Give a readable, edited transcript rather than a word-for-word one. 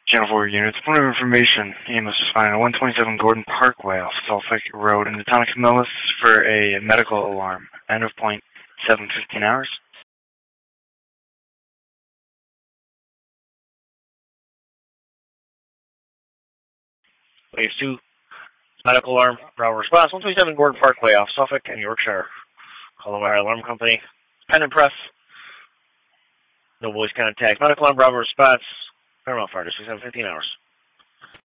Channel 4 units. Point of information. EMS was found at 127 Gordon Parkway off Suffolk Road in the town of Camillus for a medical alarm. End of point 7:15 hours. Wave 2, medical alarm, Bravo response, 127 Gordon Parkway off Suffolk and Yorkshire. Call the Wire Alarm Company. Pen and press. No voice contact. Medical alarm, Bravo response. Paramount Fire District, 7:15 hours.